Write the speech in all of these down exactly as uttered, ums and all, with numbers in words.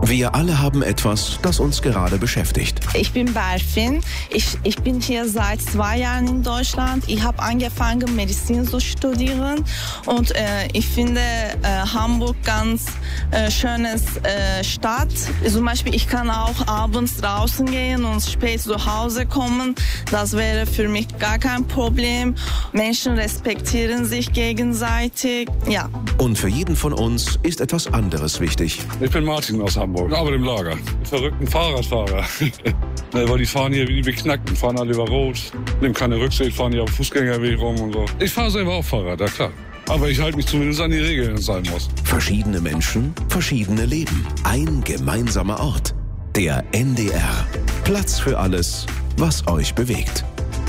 Wir alle haben etwas, das uns gerade beschäftigt. Ich bin Berfin. Ich, ich bin hier seit zwei Jahren in Deutschland. Ich habe angefangen, Medizin zu studieren. Und äh, ich finde äh, Hamburg ganz äh, schönes äh, Stadt. Zum Beispiel, ich kann auch abends draußen gehen und spät zu Hause kommen. Das wäre für mich gar kein Problem. Menschen respektieren sich gegenseitig. Ja. Und für jeden von uns ist etwas anderes wichtig. Ich bin Martin aus Hamburg. Ich arbeite im Lager. Die verrückten Fahrradfahrer. Weil die fahren hier wie die Beknackten, fahren alle über Rot, nehmen keine Rücksicht, fahren hier auf Fußgängerweg rum und so. Ich fahre selber auch Fahrrad, ja klar. Aber ich halte mich zumindest an die Regeln, wenn es sein muss. Verschiedene Menschen, verschiedene Leben. Ein gemeinsamer Ort. Der N D R. Platz für alles, was euch bewegt.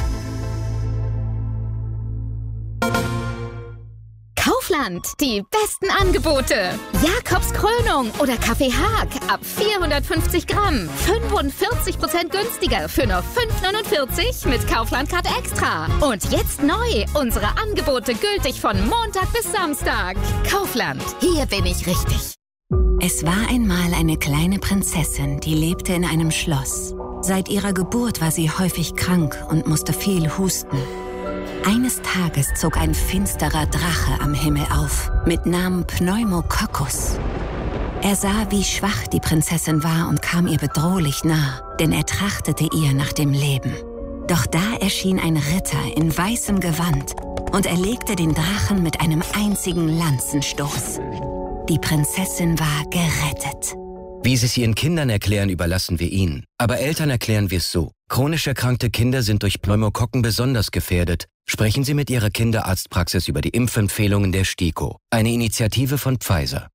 Kaufland, die besten Angebote. Jakobs Krönung oder Kaffee Haag ab vierhundertfünfzig Gramm. fünfundvierzig Prozent günstiger für nur fünf neunundvierzig mit Kaufland-Card Extra. Und jetzt neu, unsere Angebote gültig von Montag bis Samstag. Kaufland, hier bin ich richtig. Es war einmal eine kleine Prinzessin, die lebte in einem Schloss. Seit ihrer Geburt war sie häufig krank und musste viel husten. Eines Tages zog ein finsterer Drache am Himmel auf, mit Namen Pneumococcus. Er sah, wie schwach die Prinzessin war und kam ihr bedrohlich nah, denn er trachtete ihr nach dem Leben. Doch da erschien ein Ritter in weißem Gewand und erlegte den Drachen mit einem einzigen Lanzenstoß. Die Prinzessin war gerettet. Wie Sie es Ihren Kindern erklären, überlassen wir Ihnen. Aber Eltern erklären wir es so. Chronisch erkrankte Kinder sind durch Pneumokokken besonders gefährdet. Sprechen Sie mit Ihrer Kinderarztpraxis über die Impfempfehlungen der STIKO, eine Initiative von Pfizer.